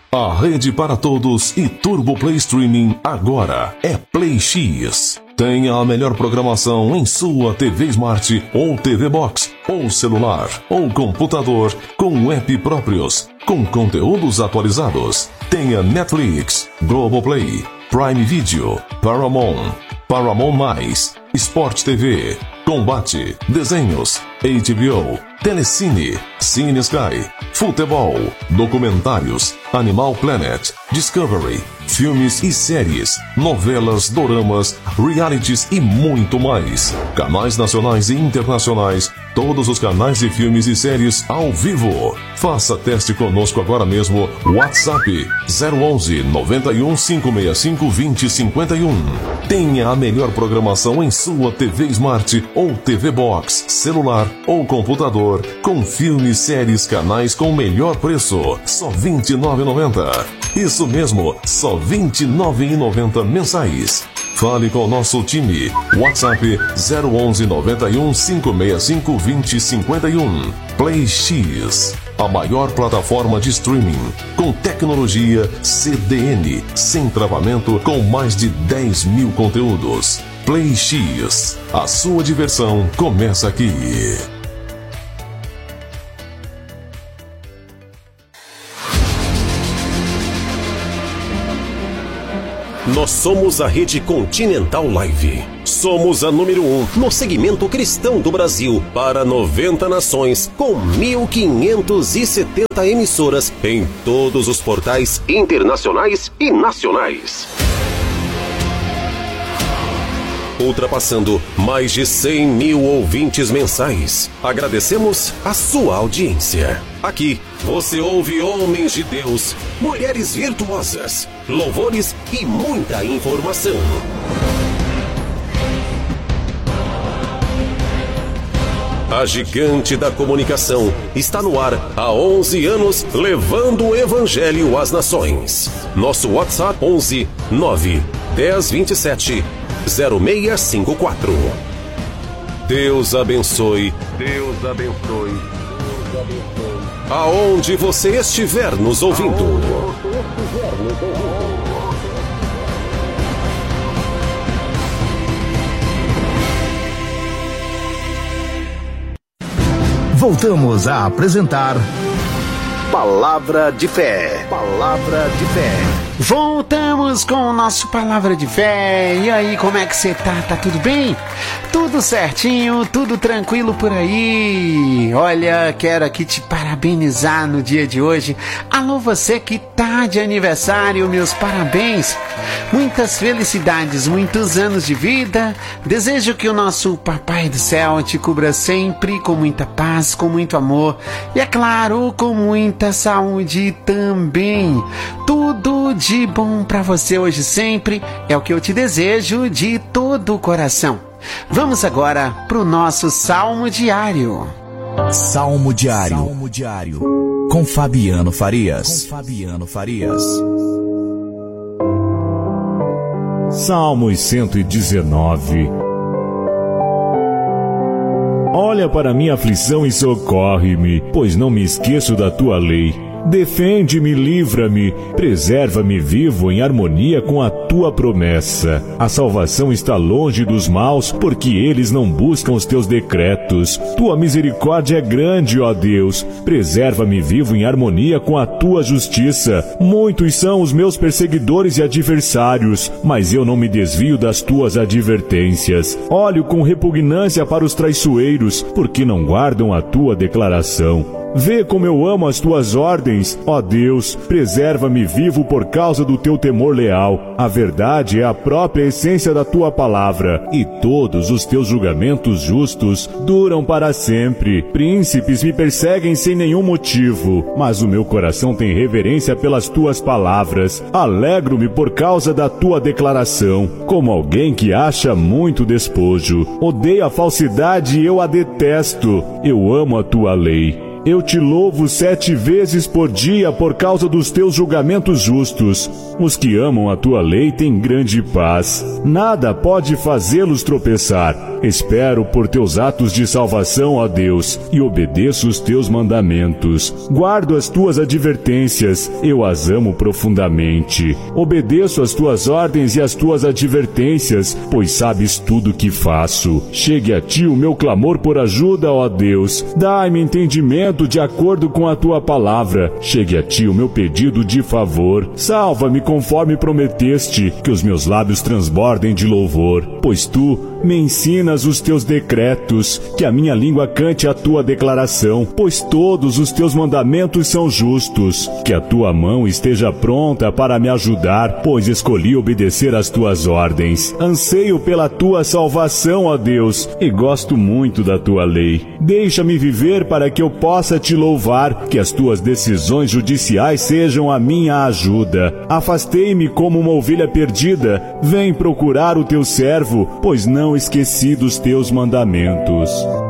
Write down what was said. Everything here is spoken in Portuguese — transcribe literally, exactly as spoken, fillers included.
A rede para todos e Turbo Play Streaming agora é Play X. Tenha a melhor programação em sua T V Smart ou T V Box, ou celular, ou computador, com app próprios, com conteúdos atualizados. Tenha Netflix, Globoplay, Prime Video, Paramount, Paramount Mais, Sport T V, Combate, Desenhos, H B O, Telecine, Cine Sky, Futebol, Documentários, Animal Planet, Discovery, filmes e séries, novelas, doramas, realities e muito mais. Canais nacionais e internacionais, todos os canais de filmes e séries ao vivo. Faça teste conosco agora mesmo. WhatsApp zero onze, noventa e um, cinco seis cinco, vinte, cinquenta e um. Tenha a melhor programação em sua T V Smart ou T V Box, celular ou computador, com filmes, séries, canais com melhor preço. Só vinte e nove reais e noventa centavos. Isso mesmo, só vinte e nove reais e noventa centavos mensais. Fale com o nosso time. WhatsApp zero onze, noventa e um, cinco seis cinco, vinte, cinquenta e um. Play X, a maior plataforma de streaming, com tecnologia C D N, sem travamento, com mais de dez mil conteúdos. Play X, a sua diversão começa aqui. Nós somos a Rede Continental Live. Somos a número um no segmento cristão do Brasil para noventa nações, com mil quinhentas e setenta emissoras em todos os portais internacionais e nacionais. Ultrapassando mais de cem mil ouvintes mensais. Agradecemos a sua audiência. Aqui você ouve homens de Deus, mulheres virtuosas, louvores e muita informação. A gigante da comunicação está no ar há onze anos, levando o evangelho às nações. Nosso WhatsApp onze, nove, dez, vinte e sete, zero seis cinco quatro. Deus abençoe. Deus abençoe. Deus abençoe. Aonde você estiver nos ouvindo. Voltamos a apresentar Palavra de Fé. Palavra de Fé. Voltamos com o nosso Palavra de Fé. E aí, como é que você tá? Tá tudo bem? Tudo certinho, tudo tranquilo por aí. Olha, quero aqui te parabenizar no dia de hoje. Alô, você que tá de aniversário, meus parabéns. Muitas felicidades, muitos anos de vida. Desejo que o nosso Papai do Céu te cubra sempre com muita paz, com muito amor e, é claro, com muita saúde também. Tudo de bom pra você hoje sempre é o que eu te desejo de todo o coração. Vamos agora pro nosso Salmo Diário. Salmo Diário. Salmo Diário. Com Fabiano Farias. Com Fabiano Farias. Salmos cento e dezenove. Olha para minha aflição e socorre-me, pois não me esqueço da tua lei. Defende-me, livra-me, preserva-me vivo em harmonia com a tua promessa. A salvação está longe dos maus, porque eles não buscam os teus decretos. Tua misericórdia é grande, ó Deus. Preserva-me vivo em harmonia com a tua justiça. Muitos são os meus perseguidores e adversários, mas eu não me desvio das tuas advertências. Olho com repugnância para os traiçoeiros, porque não guardam a tua declaração. Vê como eu amo as tuas ordens, ó Deus, preserva-me vivo por causa do teu temor leal. A verdade é a própria essência da tua palavra, e todos os teus julgamentos justos duram para sempre. Príncipes me perseguem sem nenhum motivo, mas o meu coração tem reverência pelas tuas palavras. Alegro-me por causa da tua declaração, como alguém que acha muito despojo. Odeio a falsidade e eu a detesto. Eu amo a tua lei. Eu te louvo sete vezes por dia por causa dos teus julgamentos justos. Os que amam a tua lei têm grande paz. Nada pode fazê-los tropeçar. Espero por teus atos de salvação, ó Deus, e obedeço os teus mandamentos. Guardo as tuas advertências, eu as amo profundamente. Obedeço as tuas ordens e as tuas advertências, pois sabes tudo o que faço. Chegue a ti o meu clamor por ajuda, ó Deus. Dai-me entendimento de acordo com a tua palavra. Chegue a ti o meu pedido de favor. Salva-me conforme prometeste, que os meus lábios transbordem de louvor, pois tu me ensinas os teus decretos, que a minha língua cante a tua declaração, pois todos os teus mandamentos são justos. Que a tua mão esteja pronta para me ajudar, pois escolhi obedecer às tuas ordens. Anseio pela tua salvação, ó Deus, e gosto muito da tua lei. Deixa-me viver para que eu possa te louvar, que as tuas decisões judiciais sejam a minha ajuda. Afastei-me como uma ovelha perdida. Vem procurar o teu servo, pois não esqueci dos teus mandamentos.